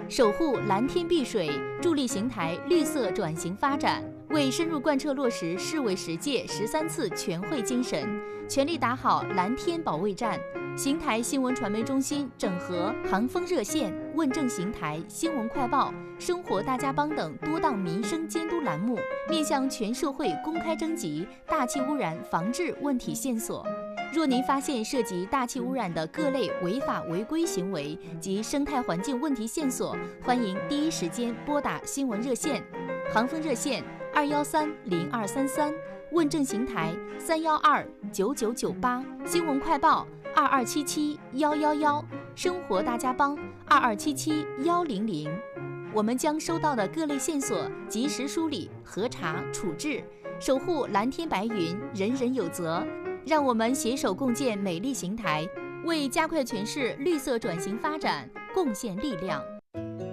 守护蓝天碧水，助力邢台绿色转型发展。为深入贯彻落实市委10届13次全会精神，全力打好蓝天保卫战，邢台新闻传媒中心整合航风热线、问政邢台、新闻快报、生活大家帮等多档民生监督栏目，面向全社会公开征集大气污染防治问题线索。若您发现涉及大气污染的各类违法违规行为及生态环境问题线索，欢迎第一时间拨打新闻热线，航风热线2130233，问政邢台3129998，新闻快报22771111，生活大家帮22771000。我们将收到的各类线索及时梳理、核查、处置，守护蓝天白云，人人有责。让我们携手共建美丽邢台，为加快全市绿色转型发展贡献力量。